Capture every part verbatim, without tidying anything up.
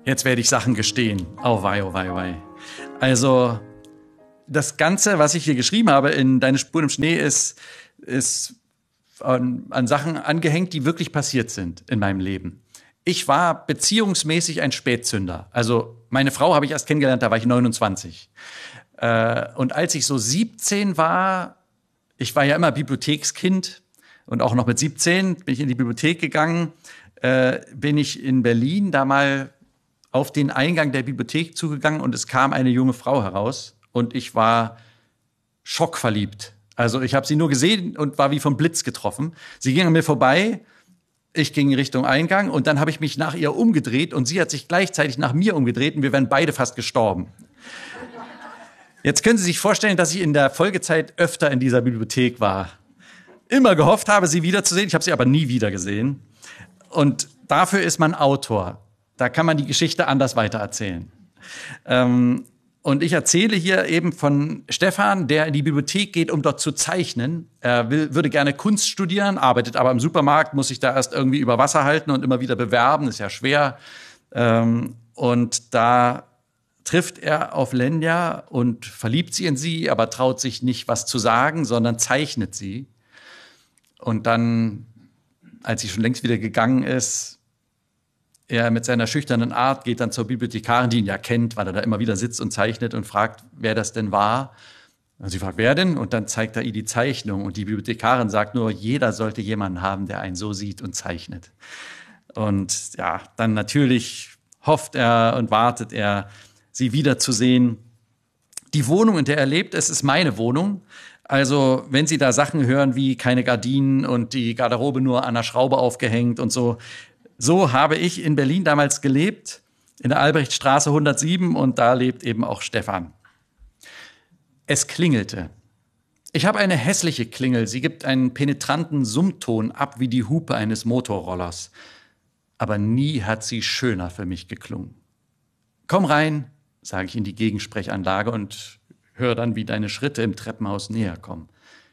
Jetzt werde ich Sachen gestehen. Oh wei, oh wei, oh wei. Also das Ganze, was ich hier geschrieben habe in Deine Spuren im Schnee, ist, ist an, an Sachen angehängt, die wirklich passiert sind in meinem Leben. Ich war beziehungsmäßig ein Spätzünder. Also meine Frau habe ich erst kennengelernt, da war ich neunundzwanzig. Äh, und als ich so siebzehn war, ich war ja immer Bibliothekskind und auch noch mit siebzehn bin ich in die Bibliothek gegangen, äh, bin ich in Berlin da mal auf den Eingang der Bibliothek zugegangen und es kam eine junge Frau heraus und ich war schockverliebt. Also ich habe sie nur gesehen und war wie vom Blitz getroffen. Sie ging an mir vorbei, ich ging in Richtung Eingang und dann habe ich mich nach ihr umgedreht und sie hat sich gleichzeitig nach mir umgedreht und wir wären beide fast gestorben. Jetzt können Sie sich vorstellen, dass ich in der Folgezeit öfter in dieser Bibliothek war. Immer gehofft habe, sie wiederzusehen, ich habe sie aber nie wieder gesehen. Und dafür ist man Autor. Da kann man die Geschichte anders weitererzählen. Ähm, und ich erzähle hier eben von Stefan, der in die Bibliothek geht, um dort zu zeichnen. Er will, würde gerne Kunst studieren, arbeitet aber im Supermarkt, muss sich da erst irgendwie über Wasser halten und immer wieder bewerben, ist ja schwer. Ähm, und da trifft er auf Lenja und verliebt sie in sie, aber traut sich nicht, was zu sagen, sondern zeichnet sie. Und dann, als sie schon längst wieder gegangen ist, er mit seiner schüchternen Art geht dann zur Bibliothekarin, die ihn ja kennt, weil er da immer wieder sitzt und zeichnet und fragt, wer das denn war. Und sie fragt, wer denn? Und dann zeigt er ihr die Zeichnung. Und die Bibliothekarin sagt nur, jeder sollte jemanden haben, der einen so sieht und zeichnet. Und ja, dann natürlich hofft er und wartet er, sie wiederzusehen. Die Wohnung, in der er lebt, es ist meine Wohnung. Also wenn Sie da Sachen hören wie keine Gardinen und die Garderobe nur an der Schraube aufgehängt und so, so habe ich in Berlin damals gelebt, in der Albrechtstraße hundertsieben und da lebt eben auch Stefan. Es klingelte. Ich habe eine hässliche Klingel. Sie gibt einen penetranten Summton ab wie die Hupe eines Motorrollers. Aber nie hat sie schöner für mich geklungen. Komm rein, sage ich in die Gegensprechanlage und höre dann, wie deine Schritte im Treppenhaus näher kommen.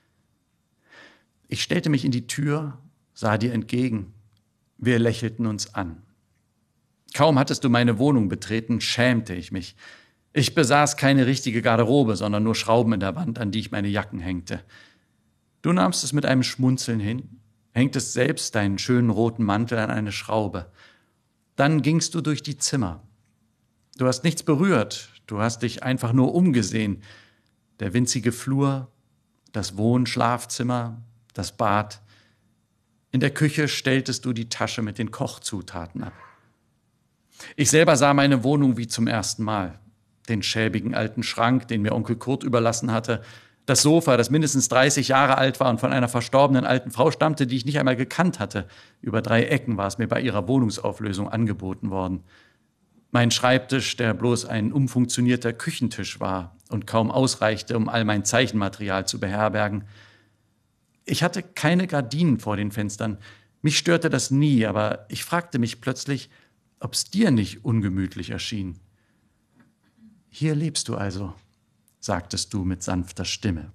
Ich stellte mich in die Tür, sah dir entgegen. Wir lächelten uns an. Kaum hattest du meine Wohnung betreten, schämte ich mich. Ich besaß keine richtige Garderobe, sondern nur Schrauben in der Wand, an die ich meine Jacken hängte. Du nahmst es mit einem Schmunzeln hin, hängtest selbst deinen schönen roten Mantel an eine Schraube. Dann gingst du durch die Zimmer. Du hast nichts berührt, du hast dich einfach nur umgesehen. Der winzige Flur, das Wohn-, Schlafzimmer, das Bad. In der Küche stelltest du die Tasche mit den Kochzutaten ab. Ich selber sah meine Wohnung wie zum ersten Mal. Den schäbigen alten Schrank, den mir Onkel Kurt überlassen hatte, das Sofa, das mindestens dreißig Jahre alt war und von einer verstorbenen alten Frau stammte, die ich nicht einmal gekannt hatte. Über drei Ecken war es mir bei ihrer Wohnungsauflösung angeboten worden. Mein Schreibtisch, der bloß ein umfunktionierter Küchentisch war und kaum ausreichte, um all mein Zeichenmaterial zu beherbergen. Ich hatte keine Gardinen vor den Fenstern. Mich störte das nie, aber ich fragte mich plötzlich, ob es dir nicht ungemütlich erschien. Hier lebst du also, sagtest du mit sanfter Stimme.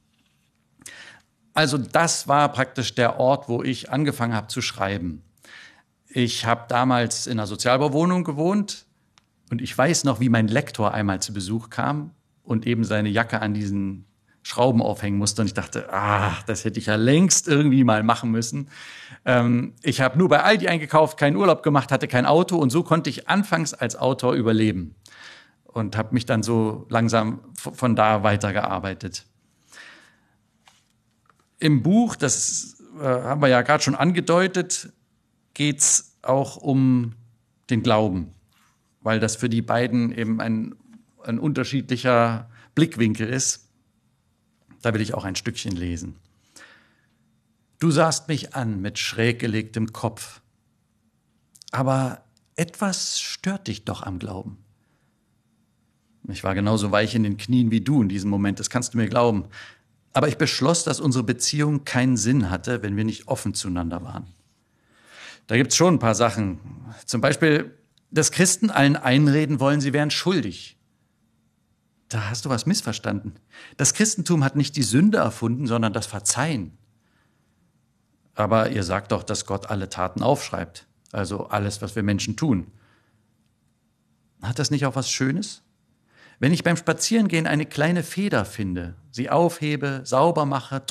Also das war praktisch der Ort, wo ich angefangen habe zu schreiben. Ich habe damals in einer Sozialbauwohnung gewohnt und ich weiß noch, wie mein Lektor einmal zu Besuch kam und eben seine Jacke an diesen Schrauben aufhängen musste. Und ich dachte, ah, das hätte ich ja längst irgendwie mal machen müssen. Ähm, ich habe nur bei Aldi eingekauft, keinen Urlaub gemacht, hatte kein Auto und so konnte ich anfangs als Autor überleben und habe mich dann so langsam von da weitergearbeitet. Im Buch, das äh, haben wir ja gerade schon angedeutet, geht's auch um den Glauben, weil das für die beiden eben ein, ein unterschiedlicher Blickwinkel ist. Da will ich auch ein Stückchen lesen. Du sahst mich an mit schräg gelegtem Kopf. Aber etwas stört dich doch am Glauben. Ich war genauso weich in den Knien wie du in diesem Moment, das kannst du mir glauben. Aber ich beschloss, dass unsere Beziehung keinen Sinn hatte, wenn wir nicht offen zueinander waren. Da gibt's schon ein paar Sachen. Zum Beispiel, dass Christen allen einreden wollen, sie wären schuldig. Da hast du was missverstanden. Das Christentum hat nicht die Sünde erfunden, sondern das Verzeihen. Aber ihr sagt doch, dass Gott alle Taten aufschreibt. Also alles, was wir Menschen tun. Hat das nicht auch was Schönes? Wenn ich beim Spazierengehen eine kleine Feder finde, sie aufhebe, sauber mache,